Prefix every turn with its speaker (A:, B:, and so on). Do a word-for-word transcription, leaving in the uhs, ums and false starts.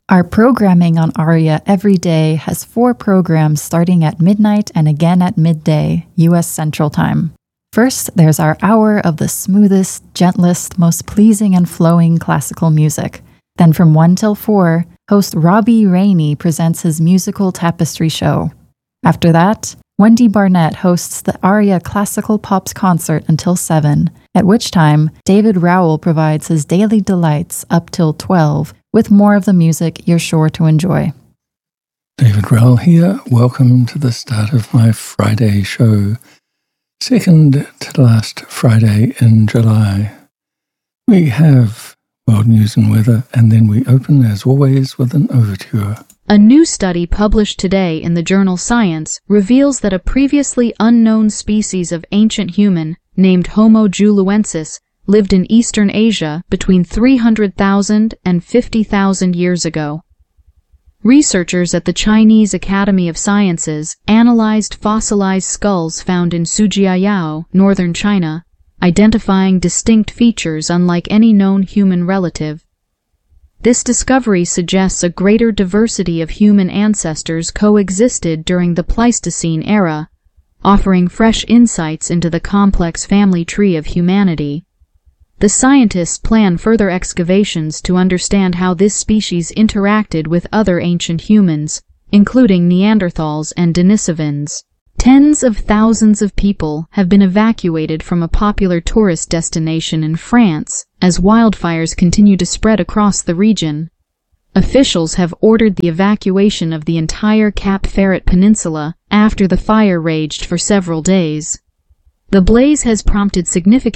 A: Our programming on Aria every day has four programs starting at midnight and again at midday, U S Central Time. First, there's our hour of the smoothest, gentlest, most pleasing and flowing classical music. Then from one till four, host Robbie Rainey presents his musical tapestry show. After that, Wendy Barnett hosts the Aria Classical Pops concert until seven, at which time David Rowell provides his daily delights up till twelve, with more of the music you're sure to enjoy.
B: David Rowell here. Welcome to the start of my Friday show, second to last Friday in July. We have world news and weather, and then we open, as always, with an overture.
C: A new study published today in the journal Science reveals that a previously unknown species of ancient human, named Homo juluensis, lived in Eastern Asia between three hundred thousand and fifty thousand years ago. Researchers at the Chinese Academy of Sciences analyzed fossilized skulls found in Sujiayao, northern China, identifying distinct features unlike any known human relative. This discovery suggests a greater diversity of human ancestors coexisted during the Pleistocene era, offering fresh insights into the complex family tree of humanity. The scientists plan further excavations to understand how this species interacted with other ancient humans, including Neanderthals and Denisovans. Tens of thousands of people have been evacuated from a popular tourist destination in France as wildfires continue to spread across the region. Officials have ordered the evacuation of the entire Cap Ferret Peninsula after the fire raged for several days. The blaze has prompted significant